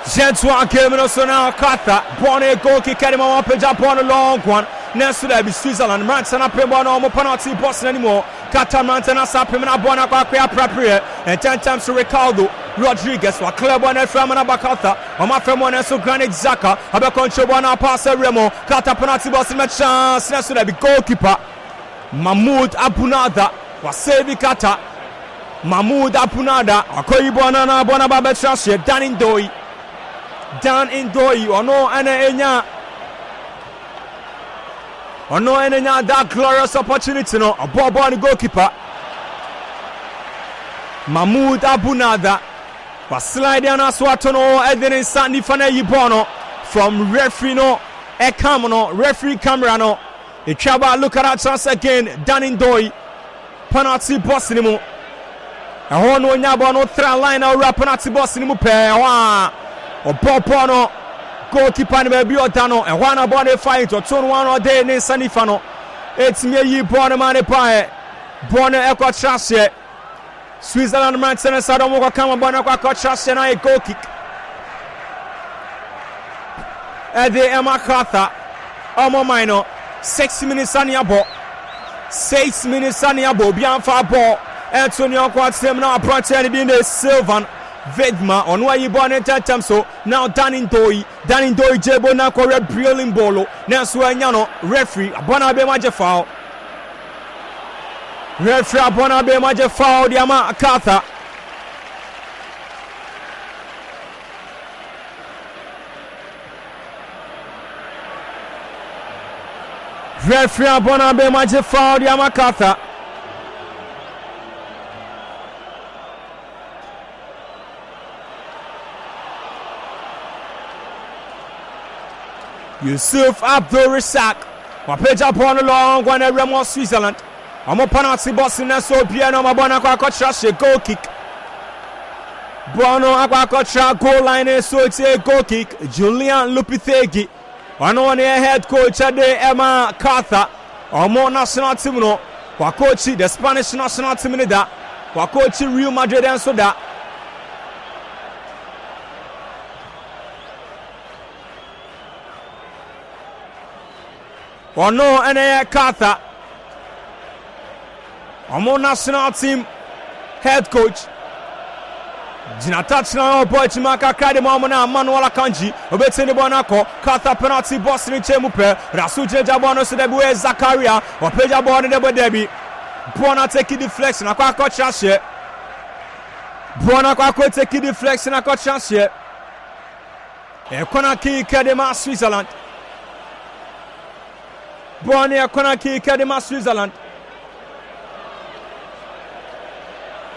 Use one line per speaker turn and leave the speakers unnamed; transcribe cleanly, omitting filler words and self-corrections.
Gentleman came in also now. Carter, born a goal kick, carry my page up on a long one. Next to that be Switzerland. Manson up in one almost penalty boss anymore. Carter Manson has up him and a bona appropriate. And 10 times to Ricardo Rodriguez. What club one from an Abacata. On my friend one and so Granit Xhaka. Abaconcho one pass Remo. Carter penalty boss in my chance. Next to that be goalkeeper Mahmoud Abunada was saving Carter. Mahmoud Abunada. Akoyi Bonana Bonaba Trash. Dan Indoi, Ono Enya that glorious opportunity no a ball on the goalkeeper Mahmoud Abunada was sliding on Swatono Edin Sandy Fana Yibono from referee no Ekamono referee camera no a Chaba look at that chance again Dan Indoi penalty boss ni mu a hono nyabo no throw line out penalty boss ni mu pe wa Opono goalkeeper ni baby otano and one about the fight or turn one or day in Sanifano. It's me ye born a man pie. Born a echo chassis. Switzerland man send us Sadomo come on a chassis and I goal kick. At the Emma Carter. Omo Mino. 6 minutes on your ball. 6 minutes on your ball. Beyond far ball. Antonio Quatsem now approaching being the Sylvan. Vedma on why you born at that time so now Danny Doi Jebo na kore brilliant bolo now Suanyano referee Abonabe Maje foul referee Abonabe Maje foul the Ama Carter referee Abonabe Maje foul the Ama Carter. Yusuf Abdul Rasak wapeja upon the long one at Remo Switzerland. I'm a penalty boss in so piano Mabona Quacotra goal kick. Bono Aquacotra goal line so it's a goal kick. Julian Lupithegi. One on the head coach at the Emma Carter. Or more national team no. Wacochi the Spanish national team in that. Wacochi Real Madrid and so that. Or no, and Carter, Omo national team head coach. Jina touch now, boy, Chimaka Kadimamana, Manuela Kanji, Obetini Bonako, Carter penalty boss in Chemupe, Rasuja Jabono Sedebue Zakaria, or Peja Bon in the Debbie. Bona take deflection, a quack chance here. Bona quack take deflection, a chance here. A Konaki Kadima, Switzerland. Bonnie Konaki Kadima Switzerland.